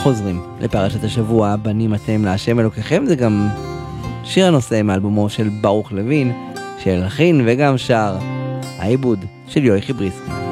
חוזרים לפרשת השבוע, בנים אתם להשם אלוקיכם. זה גם שיר הנושא מאלבומו של ברוך לוין, שהלחין וגם שר, העיבוד של יואי חיבריסקי.